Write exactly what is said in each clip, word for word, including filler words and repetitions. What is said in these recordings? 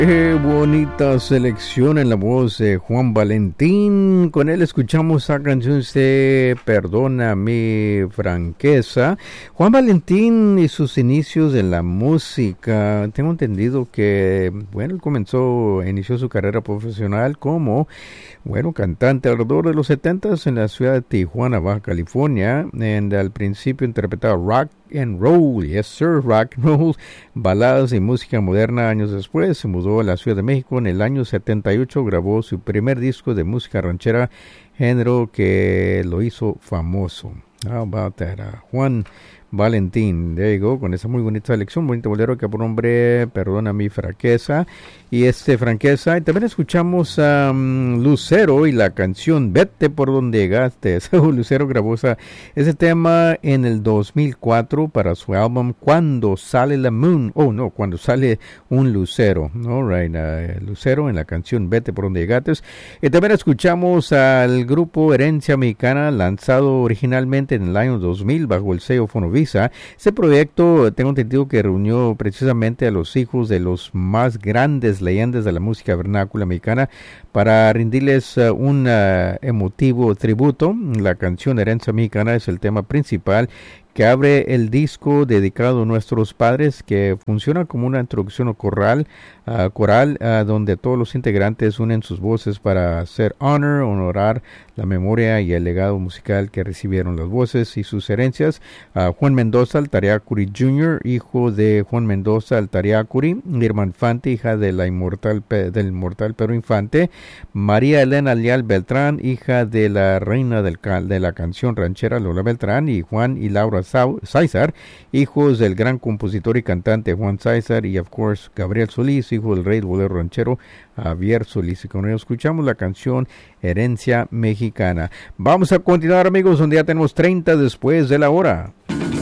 Qué bonita selección en la voz de Juan Valentín. Con él escuchamos la canción de Perdona mi franqueza. Juan Valentín y sus inicios en la música. Tengo entendido que, bueno, él comenzó, inició su carrera profesional como, bueno, cantante alrededor de los setentas en la ciudad de Tijuana, Baja California. En, al principio interpretaba rock and roll, yes sir, rock and roll, baladas y música moderna. Años después se mudó a la Ciudad de México. En el año setenta y ocho grabó su primer disco de música ranchera, género que lo hizo famoso. How about that? Uh, Juan Valentín, there you go, con esa muy bonita selección, bonito bolero que por nombre Perdona mi franqueza, y este franqueza, y también escuchamos a um, Lucero y la canción Vete por donde llegaste. Lucero grabó esa, ese tema en el dos mil cuatro para su álbum Cuando sale la moon, oh no, cuando sale un lucero, all right, uh, Lucero en la canción Vete por donde llegaste. Y también escuchamos al grupo Herencia Mexicana, lanzado originalmente en el año dos mil bajo el sello Fonovisa. Este proyecto, tengo entendido que reunió precisamente a los hijos de los más grandes leyendas de la música vernácula mexicana para rendirles uh, un uh, emotivo tributo. La canción Herencia Mexicana es el tema principal que abre el disco dedicado a nuestros padres, que funciona como una introducción coral, uh, coral uh, donde todos los integrantes unen sus voces para hacer honor, honorar la memoria y el legado musical que recibieron las voces y sus herencias. Uh, Juan Mendoza Altariacuri junior, hijo de Juan Mendoza Altariacuri, Irma Infante, hija de la inmortal del inmortal Pedro Infante, María Elena Leal Beltrán, hija de la reina del, de la canción ranchera Lola Beltrán, y Juan y Laura César, hijos del gran compositor y cantante Juan César, y of course Gabriel Solís, hijo del rey del bolero ranchero Javier Solís. Y con ello escuchamos la canción Herencia Mexicana. Vamos a continuar, amigos, donde ya tenemos treinta después de la hora.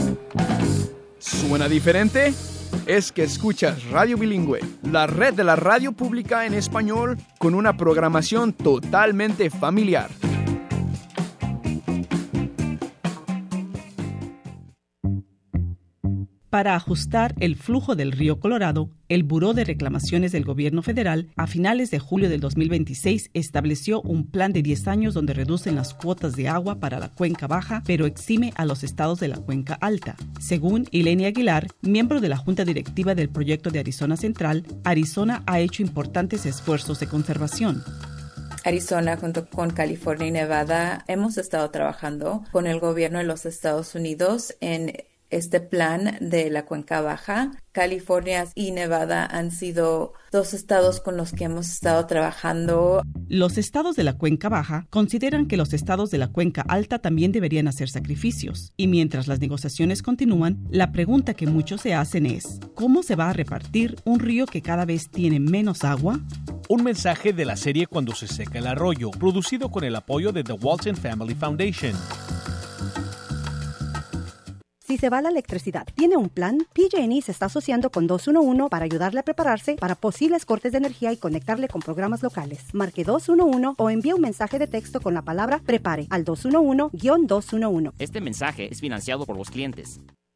¿Suena diferente? Es que escuchas Radio Bilingüe, la red de la radio pública en español con una programación totalmente familiar. Para ajustar el flujo del río Colorado, el Buró de Reclamaciones del Gobierno Federal, a finales de julio del dos mil veintiséis, estableció un plan de diez años donde reducen las cuotas de agua para la Cuenca Baja, pero exime a los estados de la Cuenca Alta. Según Ilenia Aguilar, miembro de la Junta Directiva del proyecto de Arizona Central, Arizona ha hecho importantes esfuerzos de conservación. Arizona, junto con California y Nevada, hemos estado trabajando con el gobierno de los Estados Unidos en este plan de la Cuenca Baja. California y Nevada han sido dos estados con los que hemos estado trabajando. Los estados de la Cuenca Baja consideran que los estados de la Cuenca Alta también deberían hacer sacrificios. Y mientras las negociaciones continúan, la pregunta que muchos se hacen es, ¿cómo se va a repartir un río que cada vez tiene menos agua? Un mensaje de la serie Cuando se seca el arroyo, producido con el apoyo de The Walton Family Foundation. Si se va la electricidad, ¿tiene un plan? P G and E se está asociando con dos uno uno para ayudarle a prepararse para posibles cortes de energía y conectarle con programas locales. Marque dos uno uno o envíe un mensaje de texto con la palabra PREPARE al dos uno uno dos uno uno. Este mensaje es financiado por los clientes.